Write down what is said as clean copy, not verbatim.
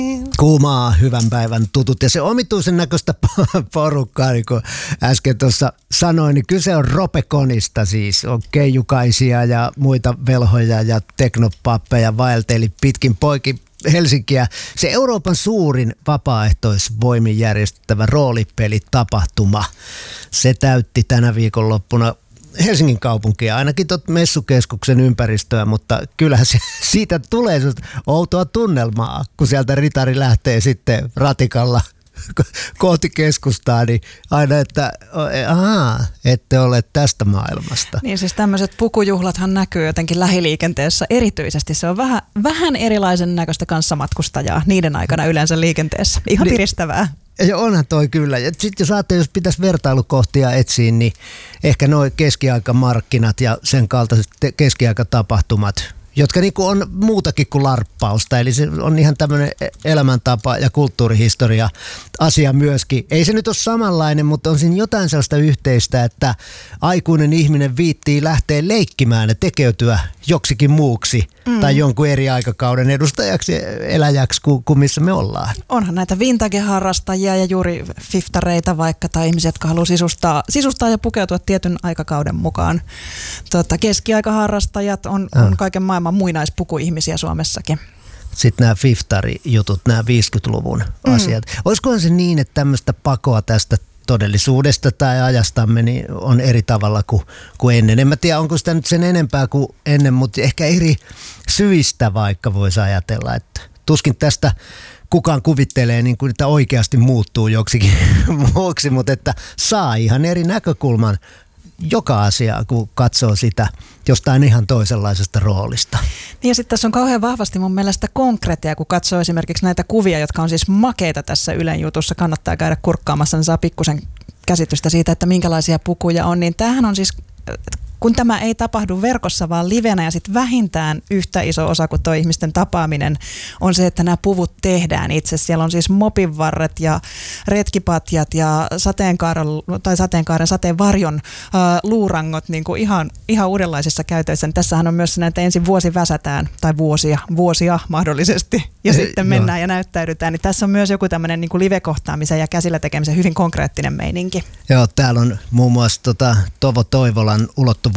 Kuumaa hyvän päivän tutut ja se omituisen näköistä porukkaa, niin kuin äsken tuossa sanoin, niin kyse on Ropeconista siis. On keijukaisia ja muita velhoja ja teknopappeja vaelteli pitkin poikin Helsinkiä. Se Euroopan suurin vapaaehtoisvoimin järjestettävä roolipelitapahtuma. Se täytti tänä viikonloppuna Helsingin kaupunkia, ainakin messukeskuksen ympäristöä, mutta kyllähän siitä tulee outoa tunnelmaa, kun sieltä ritari lähtee sitten ratikalla kohti keskustaa, niin aina, että ette ole tästä maailmasta. Niin siis tämmöiset pukujuhlathan näkyy jotenkin lähiliikenteessä erityisesti. Se on vähän erilaisen näköistä kanssamatkustajaa niiden aikana yleensä liikenteessä. Ihan piristävää. Ja onhan toi kyllä. Ja sitten jos pitäisi vertailukohtia etsiä, niin ehkä nuo keskiaikamarkkinat ja sen kaltaiset keskiaikatapahtumat, jotka niinku on muutakin kuin larppausta. Eli se on ihan tämmöinen elämäntapa ja kulttuurihistoria asia myöskin. Ei se nyt ole samanlainen, mutta on siinä jotain sellaista yhteistä, että aikuinen ihminen viittii lähteä leikkimään ja tekeytyä joksikin muuksi tai jonkun eri aikakauden edustajaksi, eläjäksi kuin missä me ollaan. Onhan näitä vintage-harrastajia ja juuri fiftareita vaikka tai ihmisiä, jotka haluaa sisustaa ja pukeutua tietyn aikakauden mukaan. Keskiaikaharrastajat on kaiken maailman muinaispukuihmisiä Suomessakin. Sitten nämä fiftari-jutut, nämä 50-luvun asiat. Olisikohan se niin, että tämmöistä pakoa tästä todellisuudesta tai ajastamme niin on eri tavalla kuin ennen. En mä tiedä, onko sitä nyt sen enempää kuin ennen, mutta ehkä eri syistä vaikka voisi ajatella, että tuskin tästä kukaan kuvittelee, niin kuin, että oikeasti muuttuu joksikin muuksi, mutta että saa ihan eri näkökulman joka asiaa, kun katsoo sitä jostain ihan toisenlaisesta roolista. Ja sitten tässä on kauhean vahvasti mun mielestä konkreettia, kun katsoo esimerkiksi näitä kuvia, jotka on siis makeita tässä Ylen jutussa. Kannattaa käydä kurkkaamassa, niin saa pikkusen käsitystä siitä, että minkälaisia pukuja on. Niin tämähän on siis, kun tämä ei tapahdu verkossa, vaan livenä ja sitten vähintään yhtä iso osa kuin tuo ihmisten tapaaminen on se, että nämä puvut tehdään itse. Siellä on siis mopinvarret ja retkipatjat ja sateenvarjon luurangot niin kuin ihan uudenlaisissa käytöissä. Tässähän on myös näitä ensin vuosi väsätään tai vuosia mahdollisesti ja sitten mennään ja näyttäydytään. Niin tässä on myös joku tämmöinen niin kuin live-kohtaamisen ja käsillä tekemisen hyvin konkreettinen meininki. Joo, täällä on muun muassa Toivo Toivolan ulottuvuus